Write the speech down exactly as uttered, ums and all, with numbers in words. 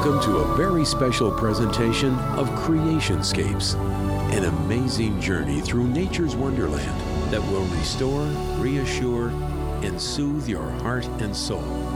Welcome to a very special presentation of Creationscapes, an amazing journey through nature's wonderland that will restore, reassure, and soothe your heart and soul.